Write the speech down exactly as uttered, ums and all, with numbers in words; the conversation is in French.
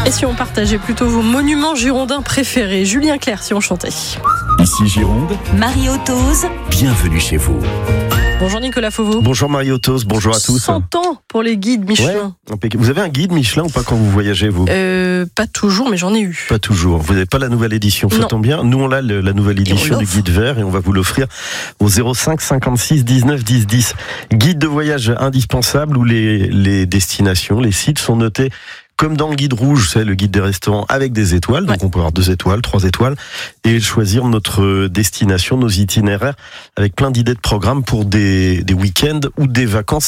Et si on partageait plutôt vos monuments girondins préférés? Julien Clerc, si on chantait. Ici Gironde, Marie-Otose, bienvenue chez vous. Bonjour Nicolas Fauveau. Bonjour Marie-Otose, bonjour à tous. cent ans pour les guides Michelin. Ouais, vous avez un guide Michelin ou pas quand vous voyagez, vous? euh, Pas toujours, mais j'en ai eu. Pas toujours. Vous n'avez pas la nouvelle édition, ça Non. tombe bien. Nous, on a le- la nouvelle édition du guide vert et on va vous l'offrir au zéro cinq cinquante-six dix-neuf dix dix. Guide de voyage indispensable où les, les destinations, les sites sont notés comme dans le guide rouge, c'est le guide des restaurants avec des étoiles. Donc Ouais. on peut avoir deux étoiles, trois étoiles et choisir notre destination, nos itinéraires avec plein d'idées de programmes pour des, des week-ends ou des vacances